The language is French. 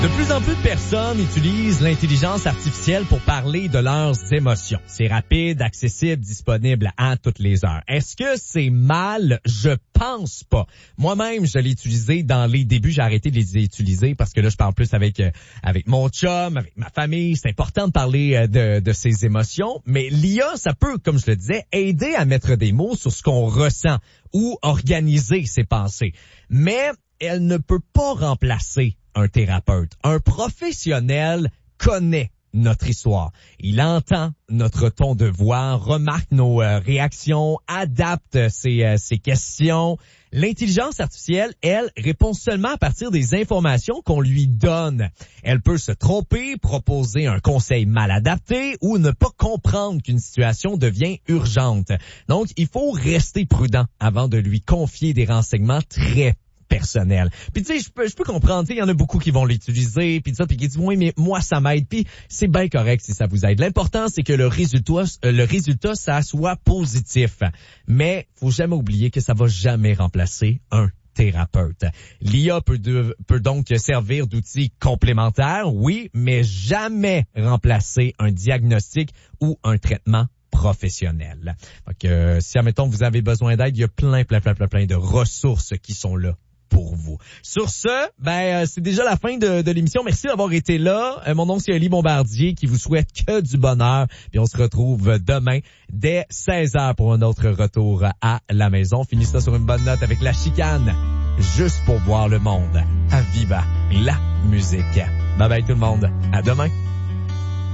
De plus en plus de personnes utilisent l'intelligence artificielle pour parler de leurs émotions. C'est rapide, accessible, disponible à toutes les heures. Est-ce que c'est mal? Je pense pas. Moi-même, je l'ai utilisé dans les débuts. J'ai arrêté de les utiliser parce que là, je parle plus avec mon chum, avec ma famille. C'est important de parler de ses émotions. Mais l'IA, ça peut, comme je le disais, aider à mettre des mots sur ce qu'on ressent ou organiser ses pensées. Mais elle ne peut pas remplacer un thérapeute. Un professionnel connaît notre histoire. Il entend notre ton de voix, remarque nos réactions, adapte ses questions. L'intelligence artificielle, elle, répond seulement à partir des informations qu'on lui donne. Elle peut se tromper, proposer un conseil mal adapté ou ne pas comprendre qu'une situation devient urgente. Donc, il faut rester prudent avant de lui confier des renseignements très personnel. Puis tu sais, je peux comprendre, tu sais, il y en a beaucoup qui vont l'utiliser, puis ça, puis qui disent oui, mais moi ça m'aide, puis c'est bien correct si ça vous aide. L'important c'est que le résultat ça soit positif. Mais faut jamais oublier que ça va jamais remplacer un thérapeute. L'IA peut donc servir d'outil complémentaire, oui, mais jamais remplacer un diagnostic ou un traitement professionnel. Donc, si, admettons, vous avez besoin d'aide, il y a plein de ressources qui sont là pour vous. Sur ce, c'est déjà la fin de l'émission. Merci d'avoir été là. Mon nom, c'est Oli Bombardier qui vous souhaite que du bonheur. Puis on se retrouve demain dès 16h pour un autre retour à la maison. Finissez ça sur une bonne note avec La Chicane. Juste pour voir le monde. À Viva la musique. Bye bye tout le monde. À demain.